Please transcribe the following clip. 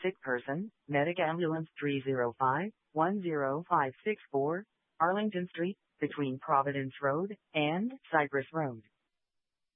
Sick person, Medic Ambulance 305-10564, Arlington Street, between Providence Road and Cypress Road.